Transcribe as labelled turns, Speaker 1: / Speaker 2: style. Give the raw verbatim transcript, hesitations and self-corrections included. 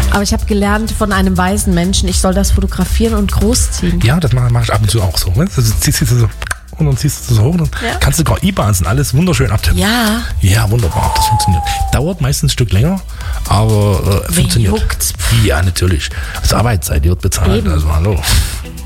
Speaker 1: Aber ich habe gelernt von einem weisen Menschen, ich soll das fotografieren und großziehen.
Speaker 2: Ja, das mache mach ich ab und zu auch so. Also ziehst du so und dann ziehst du so hoch und
Speaker 1: Ja.
Speaker 2: kannst du sogar E-Bahns und alles wunderschön abtippen.
Speaker 1: Ja.
Speaker 2: Ja, wunderbar, das funktioniert. Dauert meistens ein Stück länger, aber äh,
Speaker 1: Wen
Speaker 2: funktioniert.
Speaker 1: juckt's?
Speaker 2: Ja, natürlich. Das ist Arbeitszeit, die wird bezahlt.
Speaker 1: Eben.
Speaker 2: Also hallo.